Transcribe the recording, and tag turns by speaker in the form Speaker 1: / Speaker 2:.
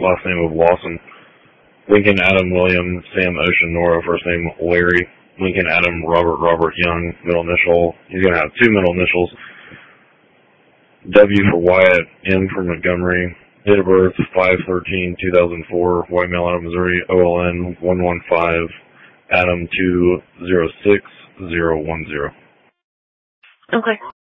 Speaker 1: last name of Lawson. Lincoln Adam William Sam Ocean Nora, first name Larry. Lincoln Adam Robert Young, middle initial. He's going to have 2 middle initials. W for Wyatt, N for Montgomery. Date of birth 5/13/2004. White male out of Missouri. OLN 115 Adam 206010.
Speaker 2: Okay.